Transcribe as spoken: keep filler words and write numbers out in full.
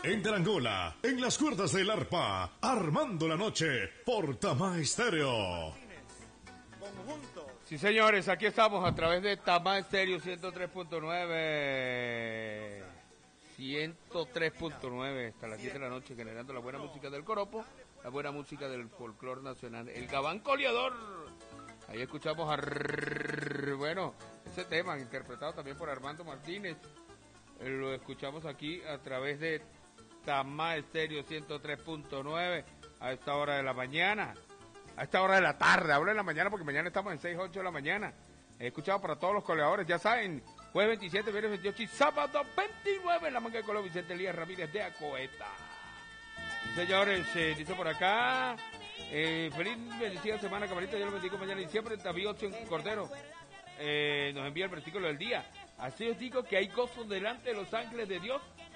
en Delangola, en las cuerdas del arpa, armando la noche por Tamá Estéreo. Sí, señores, aquí estamos a través de Tamá Estéreo ciento tres punto nueve. ciento tres punto nueve hasta las diez de la noche, generando la buena música del coropo, la buena música del folclor nacional, el Gabán Coleador. Ahí escuchamos a, bueno, ese tema interpretado también por Armando Martínez. Lo escuchamos aquí a través de Tamá Estéreo ciento tres punto nueve a esta hora de la mañana, a esta hora de la tarde, hablo de la mañana porque mañana estamos en seis, ocho de la mañana. He escuchado para todos los coleadores, ya saben, jueves veintisiete, viernes veintiocho y sábado veintinueve en la manga de color Vicente Elías Ramírez de Acoeta. Señores, eh, dice por acá, eh, feliz bendecida semana, camarita, yo lo bendigo mañana y siempre. David Opción Cordero eh, nos envía el versículo del día. Así os digo que hay gozo delante de los ángeles de Dios